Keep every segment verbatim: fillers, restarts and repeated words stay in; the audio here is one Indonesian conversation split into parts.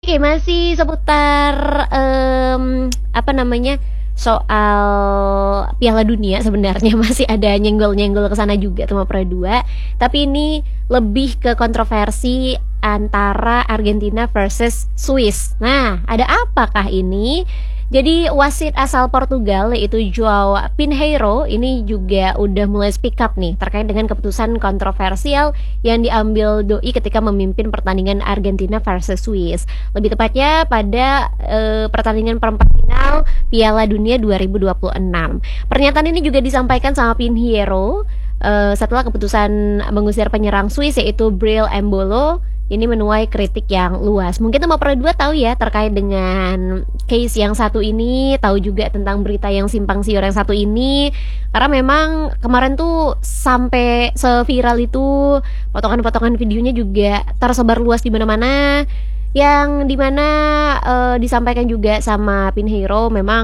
Oke, masih seputar, mmm, apa namanya, soal Piala Dunia sebenarnya masih ada nyenggol-nyenggol ke sana juga tuh sama Pro dua, tapi ini lebih ke kontroversi antara Argentina versus Swiss. Nah, ada apakah ini? Jadi wasit asal Portugal yaitu Joao Pinheiro ini juga udah mulai speak up nih terkait dengan keputusan kontroversial yang diambil doi ketika memimpin pertandingan Argentina versus Swiss. Lebih tepatnya pada eh, pertandingan perempat final Piala Dunia dua ribu dua puluh enam. Pernyataan ini juga disampaikan sama Pinheiro eh, setelah keputusan mengusir penyerang Swiss yaitu Bril Embolo. Ini menuai kritik yang luas. Mungkin teman Pro dua tahu ya terkait dengan case yang satu ini, tahu juga tentang berita yang simpang siur yang satu ini. Karena memang kemarin tuh sampai seviral itu, potongan-potongan videonya juga tersebar luas di mana-mana. Yang dimana uh, disampaikan juga sama Pinheiro memang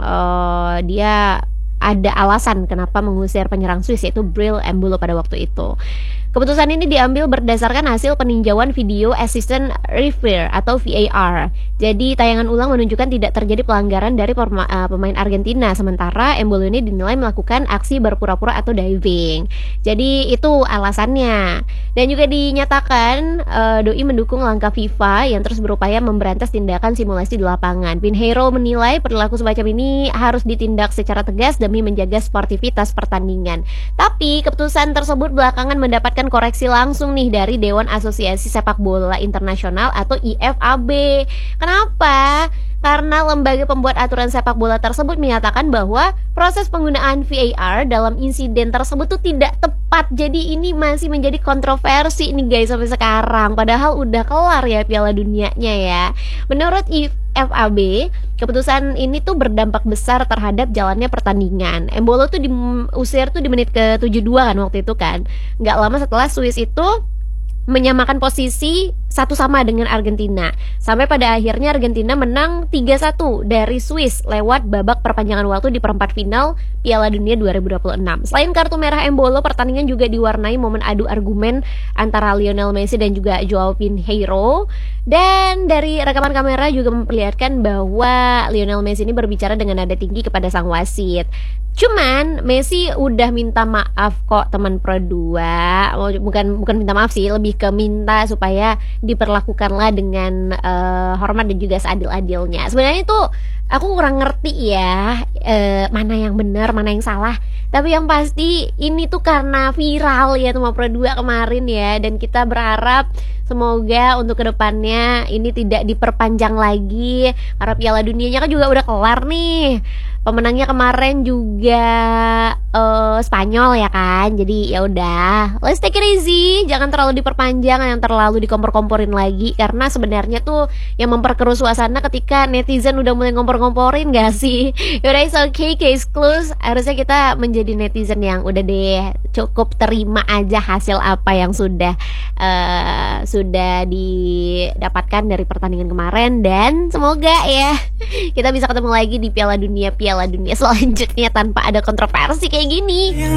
uh, dia ada alasan kenapa mengusir penyerang Swiss yaitu Bril Embolo pada waktu itu. Keputusan ini diambil berdasarkan hasil peninjauan video assistant referee atau V A R. Jadi tayangan ulang menunjukkan tidak terjadi pelanggaran dari pema uh, pemain Argentina, sementara Embolo ini dinilai melakukan aksi berpura-pura atau diving. Jadi itu alasannya. Dan juga dinyatakan uh, doi mendukung langkah FIFA yang terus berupaya memberantas tindakan simulasi di lapangan. Pinheiro menilai perilaku semacam ini harus ditindak secara tegas demi menjaga sportivitas pertandingan. Tapi keputusan tersebut belakangan mendapatkan koreksi langsung nih dari Dewan Asosiasi Sepak Bola Internasional atau I F A B. Kenapa? Karena lembaga pembuat aturan sepak bola tersebut menyatakan bahwa proses penggunaan V A R dalam insiden tersebut tuh tidak tepat. Jadi ini masih menjadi kontroversi nih guys sampai sekarang. Padahal udah kelar ya Piala Dunianya ya. Menurut I F A B, keputusan ini tuh berdampak besar terhadap jalannya pertandingan. Embolo tuh diusir tuh di menit ke tujuh puluh dua kan waktu itu kan. Nggak lama setelah Swiss itu menyamakan posisi satu sama dengan Argentina. Sampai pada akhirnya Argentina menang tiga satu dari Swiss lewat babak perpanjangan waktu di perempat final Piala Dunia dua ribu dua puluh enam. Selain kartu merah Embolo, pertandingan juga diwarnai momen adu argumen antara Lionel Messi dan juga Joao Pinheiro. Dan dari rekaman kamera juga memperlihatkan bahwa Lionel Messi ini berbicara dengan nada tinggi kepada sang wasit. Cuman Messi udah minta maaf kok teman Pro dua. Bukan bukan minta maaf sih, lebih ke minta supaya diperlakukanlah dengan uh, hormat dan juga seadil-adilnya. Sebenarnya tuh aku kurang ngerti ya uh, mana yang benar, mana yang salah. Tapi yang pasti ini tuh karena viral ya teman Pro dua kemarin ya, dan kita berharap semoga untuk kedepannya ini tidak diperpanjang lagi karena Piala Dunianya kan juga udah kelar nih. Pemenangnya kemarin juga uh, Spanyol ya kan. Jadi ya udah, let's take it easy. Jangan terlalu diperpanjang, yang terlalu dikompor-komporin lagi. Karena sebenarnya tuh yang memperkeruh suasana ketika netizen udah mulai ngompor-ngomporin gak sih? Yaudah, it's okay, case close. Harusnya kita menjadi netizen yang udah deh cukup terima aja hasil apa yang sudah uh, sudah didapatkan dari pertandingan kemarin. Dan semoga ya kita bisa ketemu lagi di Piala Dunia Piala Dunia selanjutnya tanpa ada kontroversi kayak gini.